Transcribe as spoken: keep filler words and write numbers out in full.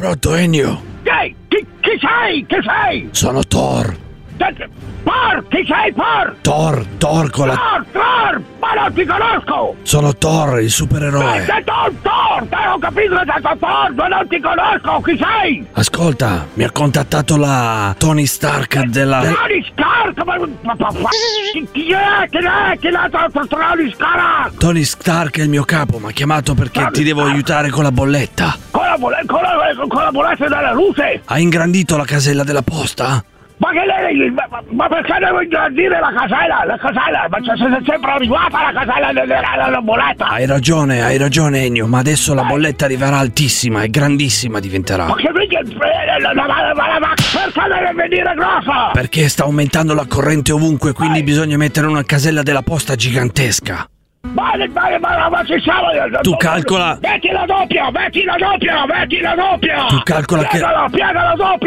Pronto, Ennio? Ehi, chi, chi sei? Chi sei? Sono Thor. Por, chi sei Por? Thor, Thor con la... Thor, Thor, ma non ti conosco! Sono Thor, il supereroe. Sei Thor, Thor, te ho capito che sei Thor, ma non ti conosco, chi sei? Ascolta, mi ha contattato la Tony Stark della... Tony Stark, ma... ma, ma, ma chi è? Chi è? Chi è Tony Stark? Tony Stark è il mio capo, mi ha chiamato perché Tony ti devo Stark. aiutare con la bolletta. Con la, bolle- con la, con la bolletta della luce? Hai ingrandito la casella della posta? Ma che lei, ma, ma perché devo ingrandire la casella? La casella, ma c'è, c'è sempre arrivata la casella della, della bolletta! Hai ragione, hai ragione Ennio, ma adesso la bolletta arriverà altissima e grandissima diventerà. Ma che mica... La, la, la, la, la, perché deve venire grossa? Perché sta aumentando la corrente ovunque, quindi bisogna mettere una casella della posta gigantesca. Ma, ma, ma, ma ci siamo! Tu calcola... Metti la doppia, metti la doppia, metti la doppia! Tu calcola che... Piegala, piegala doppia!